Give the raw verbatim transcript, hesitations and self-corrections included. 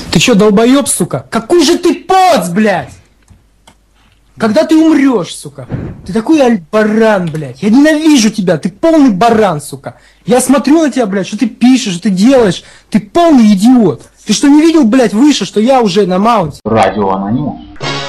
Ты чё, долбоёб, сука? Какой же ты поц, блядь! Когда ты умрешь, сука? Ты такой альбаран, блядь. Я ненавижу тебя, ты полный баран, сука. Я смотрю на тебя, блядь, что ты пишешь, что ты делаешь. Ты полный идиот. Ты что, не видел, блядь, выше, что я уже на маунте? Радио Анонимус.